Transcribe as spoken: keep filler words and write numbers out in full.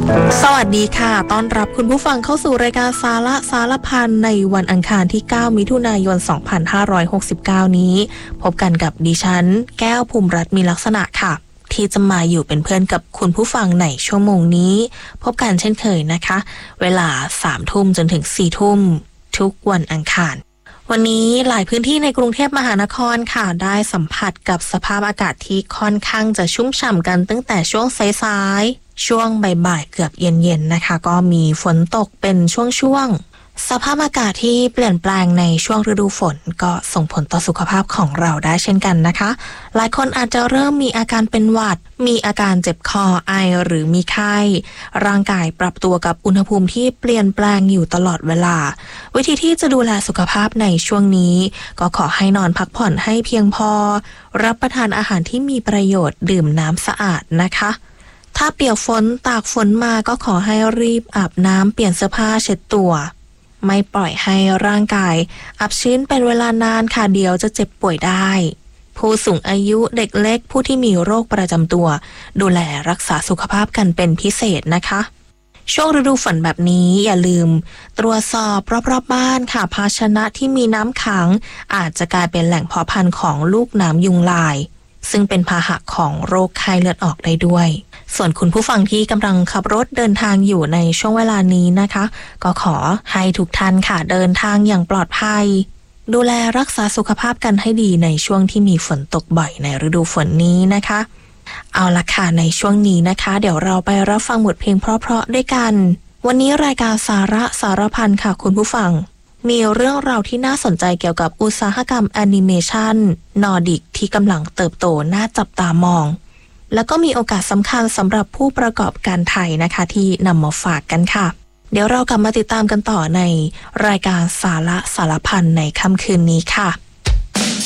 สวัสดีค่ะต้อนรับคุณผู้ฟังเข้าสู่รายการสาระสารพันในวันอังคารที่เก้ามิถุนายนสองพันห้าร้อยหกสิบเก้านี้พบกันกับดิฉันแก้วภูมิรัตน์มีลักษณะค่ะที่จะมาอยู่เป็นเพื่อนกับคุณผู้ฟังในชั่วโมงนี้พบกันเช่นเคยนะคะเวลาสามทุ่มจนถึงสี่ทุ่มทุกวันอังคารวันนี้หลายพื้นที่ในกรุงเทพมหานครค่ะได้สัมผัสกับสภาพอากาศที่ค่อนข้างจะชุ่มฉ่ำกันตั้งแต่ช่วงสายๆช่วงบ่ายๆเกือบเย็นๆนะคะก็มีฝนตกเป็นช่วงๆสภาพอากาศที่เปลี่ยนแปลงในช่วงฤดูฝนก็ส่งผลต่อสุขภาพของเราได้เช่นกันนะคะหลายคนอาจจะเริ่มมีอาการเป็นหวัดมีอาการเจ็บคอไอหรือมีไข้ร่างกายปรับตัวกับอุณหภูมิที่เปลี่ยนแปลงอยู่ตลอดเวลาวิธีที่จะดูแลสุขภาพในช่วงนี้ก็ขอให้นอนพักผ่อนให้เพียงพอรับประทานอาหารที่มีประโยชน์ดื่มน้ำสะอาดนะคะถ้าเปียกฝนตากฝนมาก็ขอให้รีบอาบน้ำเปลี่ยนเสื้อผ้าเช็ดตัวไม่ปล่อยให้ร่างกายอับชื้นเป็นเวลานานค่ะเดี๋ยวจะเจ็บป่วยได้ผู้สูงอายุเด็กเล็กผู้ที่มีโรคประจำตัวดูแลรักษาสุขภาพกันเป็นพิเศษนะคะช่วงฤดูฝนแบบนี้อย่าลืมตรวจสอบรอบๆบ้านค่ะภาชนะที่มีน้ำขังอาจจะกลายเป็นแหล่งเพาะพันธุ์ของลูกน้ำยุงลายซึ่งเป็นพาหะของโรคไข้เลือดออกได้ด้วยส่วนคุณผู้ฟังที่กำลังขับรถเดินทางอยู่ในช่วงเวลานี้นะคะก็ขอให้ทุกท่านค่ะเดินทางอย่างปลอดภัยดูแลรักษาสุขภาพกันให้ดีในช่วงที่มีฝนตกบ่อยในฤดูฝนนี้นะคะเอาล่ะค่ะในช่วงนี้นะคะเดี๋ยวเราไปรับฟังบทเพลงเพราะๆด้วยกันวันนี้รายการสาระสารพันค่ะคุณผู้ฟังมีเรื่องราวที่น่าสนใจเกี่ยวกับอุตสาหกรรมแอนิเมชันนอร์ดิกที่กำลังเติบโตน่าจับตามองแล้วก็มีโอกาสสำคัญสำหรับผู้ประกอบการไทยนะคะที่นำมาฝากกันค่ะเดี๋ยวเรากลับมาติดตามกันต่อในรายการสาระสารพันในค่ำคืนนี้ค่ะ